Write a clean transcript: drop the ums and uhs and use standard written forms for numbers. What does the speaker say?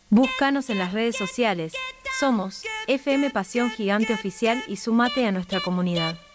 Búscanos en las redes sociales. Somos FM Pasión Gigante Oficial y sumate a nuestra comunidad.